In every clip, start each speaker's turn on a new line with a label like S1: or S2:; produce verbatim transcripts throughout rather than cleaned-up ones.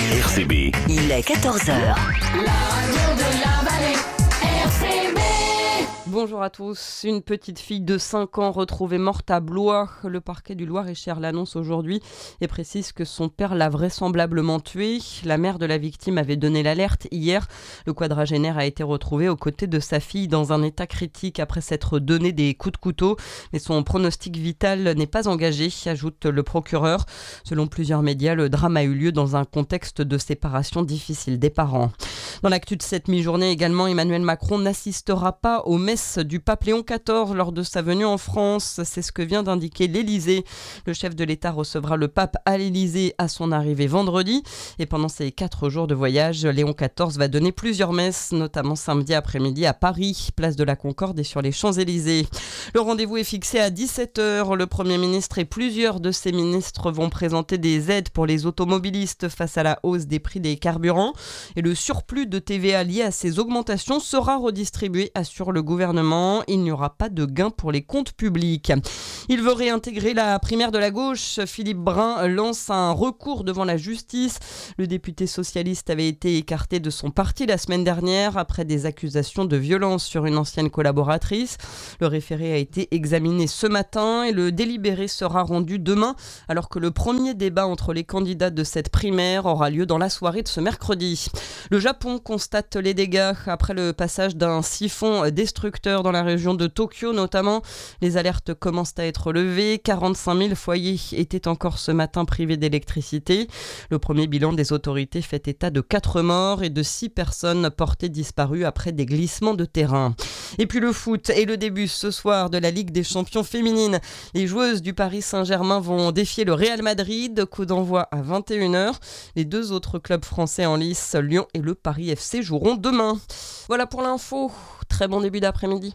S1: R C B.
S2: Il est quatorze heures.
S3: La radio de la vallée, R C B.
S4: Bonjour à tous. Une petite fille de cinq ans retrouvée morte à Blois. Le parquet du Loir-et-Cher l'annonce aujourd'hui et précise que son père l'a vraisemblablement tuée. La mère de la victime avait donné l'alerte hier. Le quadragénaire a été retrouvé aux côtés de sa fille dans un état critique après s'être donné des coups de couteau. Mais son pronostic vital n'est pas engagé, ajoute le procureur. Selon plusieurs médias, le drame a eu lieu dans un contexte de séparation difficile des parents. Dans l'actu de cette mi-journée également, Emmanuel Macron n'assistera pas aux messes du pape Léon quatorze lors de sa venue en France. C'est ce que vient d'indiquer l'Élysée. Le chef de l'État recevra le pape à l'Élysée à son arrivée vendredi. Et pendant ces quatre jours de voyage, Léon quatorze va donner plusieurs messes, notamment samedi après-midi à Paris, place de la Concorde et sur les Champs-Élysées. Le rendez-vous est fixé à dix-sept heures. Le Premier ministre et plusieurs de ses ministres vont présenter des aides pour les automobilistes face à la hausse des prix des carburants. Et le surplus de T V A lié à ces augmentations sera redistribué, assure le gouvernement. Il n'y aura pas de gain pour les comptes publics. Il veut réintégrer la primaire de la gauche. Philippe Brun lance un recours devant la justice. Le député socialiste avait été écarté de son parti la semaine dernière après des accusations de violence sur une ancienne collaboratrice. Le référé a été examiné ce matin et le délibéré sera rendu demain, alors que le premier débat entre les candidats de cette primaire aura lieu dans la soirée de ce mercredi. Le Japon constate les dégâts après le passage d'un siphon destructeur dans la région de Tokyo notamment. Les alertes commencent à être levées. quarante-cinq mille foyers étaient encore ce matin privés d'électricité. Le premier bilan des autorités fait état de quatre morts et de six personnes portées disparues après des glissements de terrain. Et puis le foot et le début ce soir de la Ligue des champions féminines. Les joueuses du Paris Saint-Germain vont défier le Real Madrid. Coup d'envoi à vingt et une heures. Les deux autres clubs français en lice, Lyon et le Paris F C, joueront demain. Voilà pour l'info. Très bon début d'après-midi.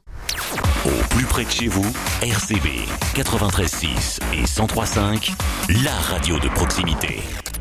S1: Au plus près de chez vous, R C B quatre-vingt-treize six et cent trois cinq, la radio de proximité.